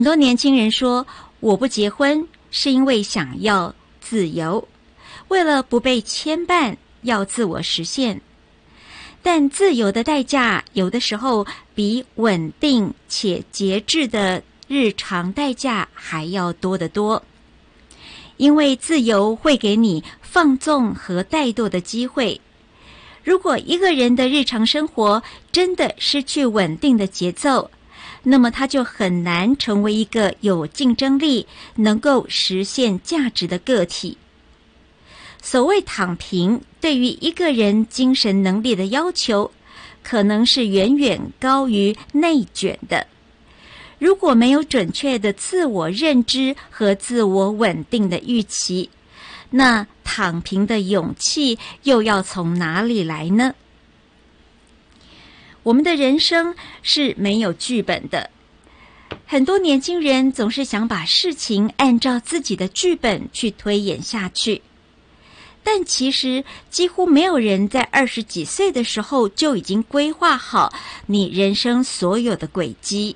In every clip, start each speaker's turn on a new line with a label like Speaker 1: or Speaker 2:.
Speaker 1: 很多年轻人说，我不结婚是因为想要自由，为了不被牵绊，要自我实现。但自由的代价有的时候比稳定且节制的日常代价还要多得多。因为自由会给你放纵和怠惰的机会。如果一个人的日常生活真的失去稳定的节奏，那么他就很难成为一个有竞争力、能够实现价值的个体。所谓躺平，对于一个人精神能力的要求，可能是远远高于内卷的。如果没有准确的自我认知和自我稳定的预期，那躺平的勇气又要从哪里来呢？我们的人生是没有剧本的。很多年轻人总是想把事情按照自己的剧本去推演下去，但其实几乎没有人在20几岁的时候就已经规划好你人生所有的轨迹。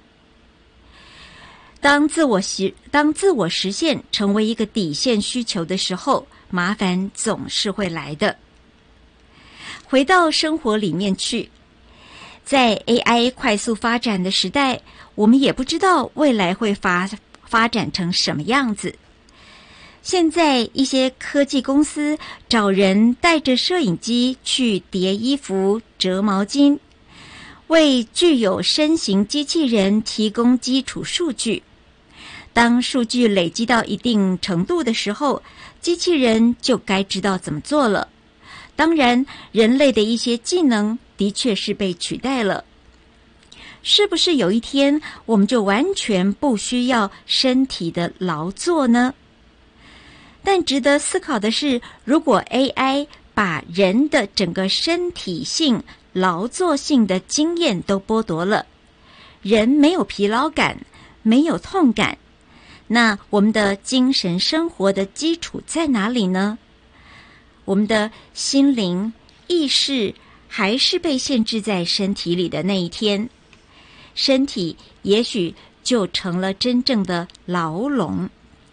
Speaker 1: 当自我实现成为一个底线需求的时候，麻烦总是会来的。回到生活里面去，在 AI 快速发展的时代，我们也不知道未来会发展成什么样子。现在一些科技公司找人带着摄影机去叠衣服、折毛巾，为具有身形机器人提供基础数据。当数据累积到一定程度的时候，机器人就该知道怎么做了。当然，人类的一些技能的确是被取代了。是不是有一天我们就完全不需要身体的劳作呢？但值得思考的是，如果 AI 把人的整个身体性、劳作性的经验都剥夺了，人没有疲劳感，没有痛感，那我们的精神生活的基础在哪里呢？我们的心灵、意识还是被限制在身体里的那一天，身体也许就成了真正的牢笼。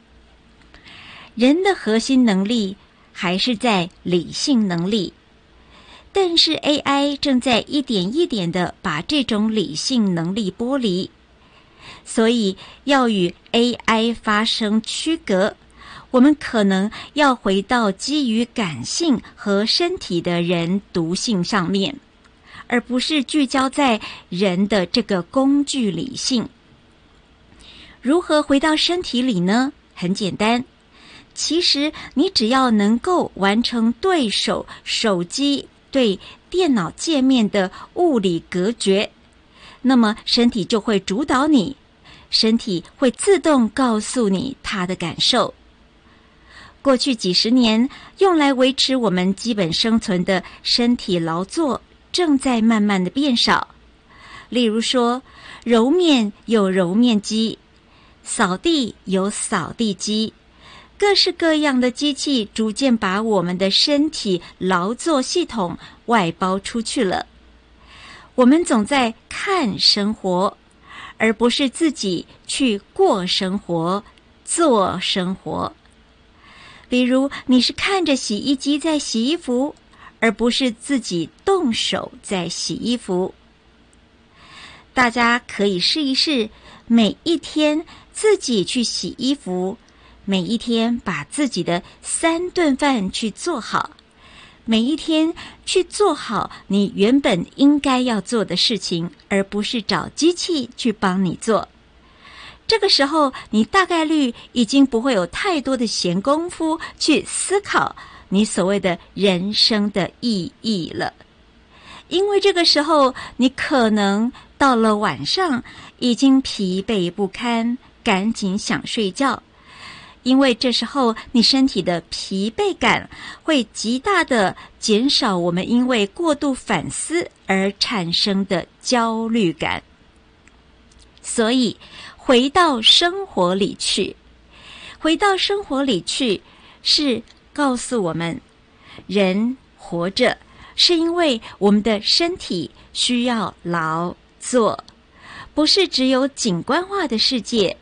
Speaker 1: 人的核心能力还是在理性能力，但是 AI 正在一点一点地把这种理性能力剥离，所以要与 AI 发生区隔，我们可能要回到基于感性和身体的人独性上面，而不是聚焦在人的这个工具理性。如何回到身体里呢？很简单，其实你只要能够完成对手机对电脑界面的物理隔绝，那么身体就会主导你，身体会自动告诉你它的感受。过去几十年用来维持我们基本生存的身体劳作正在慢慢的变少。例如说，揉面有揉面机，扫地有扫地机，各式各样的机器逐渐把我们的身体劳作系统外包出去了。我们总在看生活，而不是自己去过生活、做生活。比如，你是看着洗衣机在洗衣服，而不是自己动手在洗衣服。大家可以试一试，每一天自己去洗衣服，每一天把自己的3顿饭去做好，每一天去做好你原本应该要做的事情，而不是找机器去帮你做。这个时候，你大概率已经不会有太多的闲工夫去思考你所谓的人生的意义了。因为这个时候，你可能到了晚上已经疲惫不堪，赶紧想睡觉。因为这时候你身体的疲惫感会极大的减少我们因为过度反思而产生的焦虑感。所以回到生活里去，是告诉我们，人活着是因为我们的身体需要劳作，不是只有景观化的世界